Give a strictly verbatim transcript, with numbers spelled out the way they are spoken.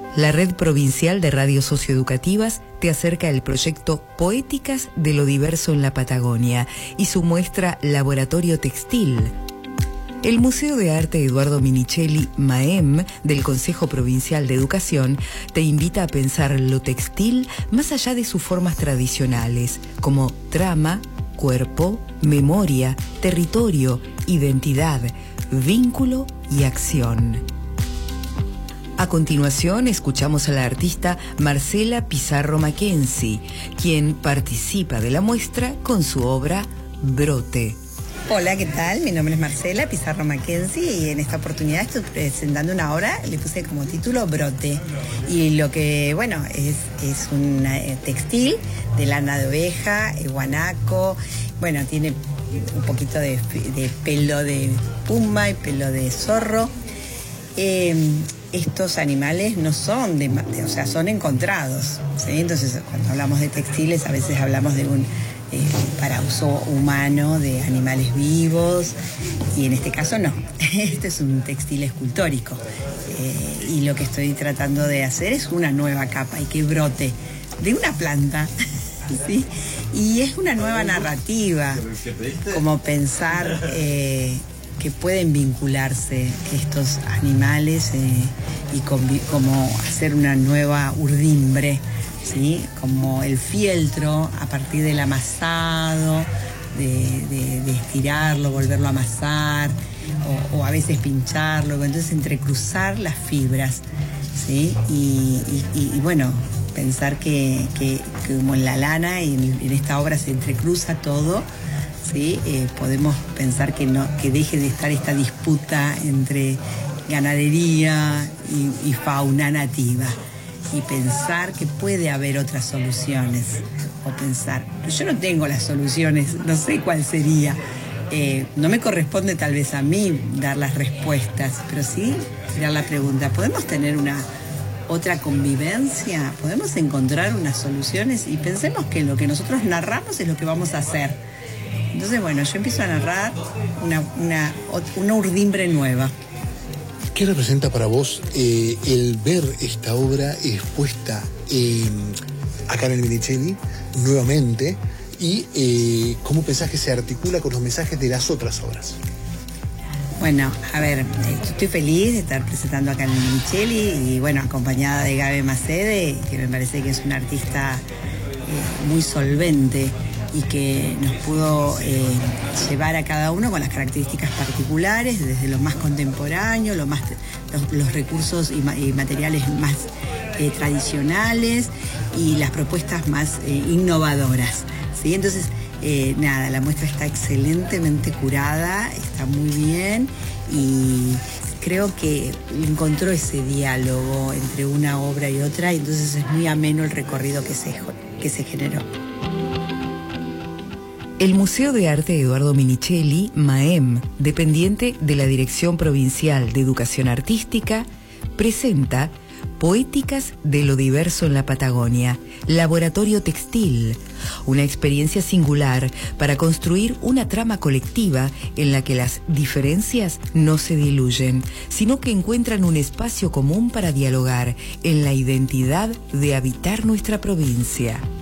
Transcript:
La Red Provincial de Radios Socioeducativas te acerca el proyecto Poéticas de lo Diverso en la Patagonia y su muestra Laboratorio Textil. El Museo de Arte Eduardo Minichelli, MAEM, del Consejo Provincial de Educación, te invita a pensar lo textil más allá de sus formas tradicionales, como trama, cuerpo, memoria, territorio, identidad, vínculo y acción. A continuación, escuchamos a la artista Marcela Pizarro Mackenzie, quien participa de la muestra con su obra Brote. Hola, ¿qué tal? Mi nombre es Marcela Pizarro Mackenzie y en esta oportunidad estoy presentando una obra, le puse como título Brote. Y lo que, bueno, es, es un textil de lana de oveja, guanaco, bueno, tiene un poquito de, de pelo de puma y pelo de zorro. Eh, estos animales no son de, de, o sea, son encontrados, ¿sí? Entonces, cuando hablamos de textiles, a veces hablamos de un eh, para uso humano, de animales vivos, y en este caso no. Este es un textil escultórico. Eh, y lo que estoy tratando de hacer es una nueva capa y que brote de una planta, ¿sí? Y es una nueva narrativa, como pensar eh, que pueden vincularse estos animales eh, y como hacer una nueva urdimbre, ¿sí? Como el fieltro a partir del amasado, de, de, de estirarlo, volverlo a amasar, o, o a veces pincharlo, entonces entrecruzar las fibras, ¿sí? Y, y, y bueno, pensar que, que, que como en la lana y en, en esta obra se entrecruza todo, ¿sí? Eh, podemos pensar que, no, que deje de estar esta disputa entre ganadería y, y fauna nativa, y pensar que puede haber otras soluciones, o pensar, yo no tengo las soluciones, no sé cuál sería, eh, no me corresponde tal vez a mí dar las respuestas, pero sí tirar la pregunta, ¿podemos tener una otra convivencia? ¿Podemos encontrar unas soluciones? Y pensemos que lo que nosotros narramos es lo que vamos a hacer. Entonces, bueno, yo empiezo a narrar una, una, una urdimbre nueva. ¿Qué representa para vos eh, el ver esta obra expuesta eh, acá en el Minichelli nuevamente y eh, cómo pensás que se articula con los mensajes de las otras obras? Bueno, a ver, estoy feliz de estar presentando acá en el Minichelli y bueno, acompañada de Gabe Macede, que me parece que es una artista eh, muy solvente y que nos pudo eh, llevar a cada uno con las características particulares, desde lo más contemporáneo, lo más, los, los recursos y, ma y materiales más eh, tradicionales y las propuestas más eh, innovadoras, ¿sí? Entonces, eh, nada, la muestra está excelentemente curada, está muy bien y creo que encontró ese diálogo entre una obra y otra y entonces es muy ameno el recorrido que se, que se generó. El Museo de Arte Eduardo Minichelli, MAEM, dependiente de la Dirección Provincial de Educación Artística, presenta Poéticas de lo Diverso en la Patagonia, Laboratorio Textil, una experiencia singular para construir una trama colectiva en la que las diferencias no se diluyen, sino que encuentran un espacio común para dialogar en la identidad de habitar nuestra provincia.